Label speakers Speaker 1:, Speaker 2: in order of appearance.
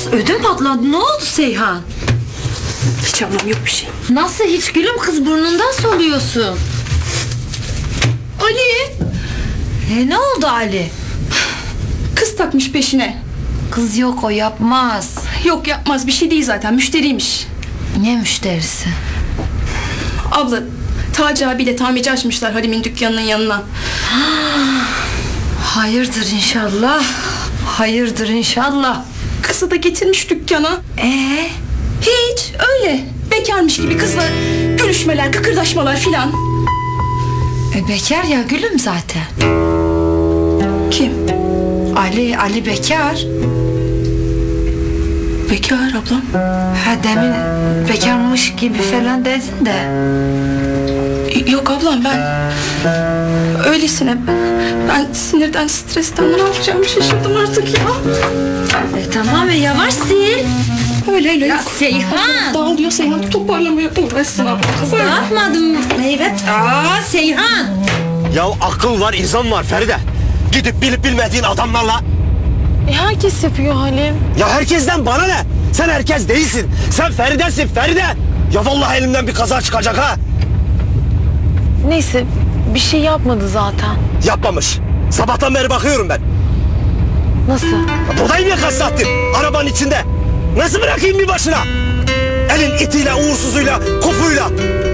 Speaker 1: Kız ödüm patladı. Ne oldu Seyhan?
Speaker 2: Hiç anlam yok bir şey.
Speaker 1: Nasıl hiç gülüm, kız burnundan soluyorsun.
Speaker 2: Ali!
Speaker 1: Ne oldu Ali?
Speaker 2: Kız takmış peşine.
Speaker 1: Kız yok, o yapmaz.
Speaker 2: Yok yapmaz, bir şey değil zaten, müşteriymiş.
Speaker 1: Ne müşterisi?
Speaker 2: Abla, Taci abiyle tamirci açmışlar Halim'in dükkanının yanına.
Speaker 1: Hayırdır inşallah. Hayırdır inşallah.
Speaker 2: Kızı da getirmiş dükkana. Hiç, öyle. Bekarmış gibi kızla görüşmeler, kıkırdaşmalar filan.
Speaker 1: Bekar ya gülüm zaten.
Speaker 2: Kim?
Speaker 1: Ali bekar.
Speaker 2: Bekar ablam.
Speaker 1: Ha, demin bekarmış gibi falan dedin de.
Speaker 2: Yok ablam, ben öylesine, ben sinirden, stresten ne yapacağımı şaşırdım artık ya.
Speaker 1: Tamam yavaş sil.
Speaker 2: Öyle.
Speaker 1: Ya Seyhan.
Speaker 2: Dağılıyor Seyhan, toparlamaya uğraşsın abla.
Speaker 1: Ne yapmadım? Evet. Seyhan.
Speaker 3: Ya akıl var, insan var Feride. Gidip bilip bilmediğin adamlarla.
Speaker 4: Herkes yapıyor Halim.
Speaker 3: Ya herkesten bana ne? Sen herkes değilsin. Sen Feride'sin Feride. Ya vallahi elimden bir kaza çıkacak ha.
Speaker 4: Neyse, bir şey yapmadı zaten.
Speaker 3: Yapmamış. Sabahtan beri bakıyorum ben.
Speaker 4: Nasıl?
Speaker 3: Ya buradayım ya kaç saattir. Arabanın içinde. Nasıl bırakayım bir başına? Elin itiyle, uğursuzuyla, kopuyla.